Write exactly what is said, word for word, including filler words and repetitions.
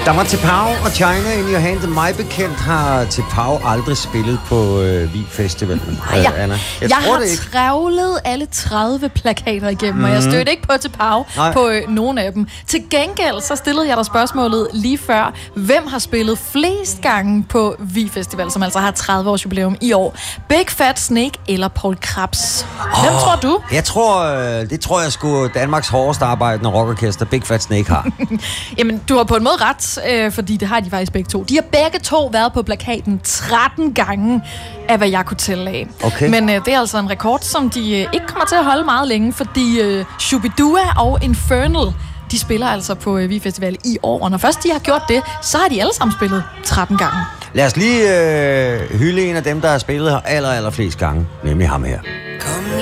Der var T'Pau og China in Your Hand. Mig bekendt har T'Pau aldrig spillet på øh, Vi Festivalen. Nej, jeg, øh, Anna. jeg, jeg har trævlet alle tredive plakater igennem, mm. og jeg stødte ikke på T'Pau på øh, nogen af dem. Til gengæld så stillede jeg dig spørgsmålet lige før. Hvem har spillet flest gange på Vi Festival, som altså har tredive års jubilæum i år? Big Fat Snake eller Poul Krebs? Hvem oh, tror du? Jeg tror, øh, det tror jeg sgu Danmarks hårdeste arbejdende rockorkester, Big Fat Snake, har. Jamen, du har på en måde ret, øh, fordi det har de faktisk begge to. De har begge to været på plakaten tretten gange, af hvad jeg kunne tælle af. Okay. Men øh, det er altså en rekord, som de øh, ikke kommer til at holde meget længe, fordi øh, Shubidua og Infernal, de spiller altså på øh, Vi Festival i år. Og når først de har gjort det, så har de alle sammen spillet tretten gange. Lad os lige øh, hylde en af dem, der har spillet her aller, aller flest gange, nemlig ham her. Kom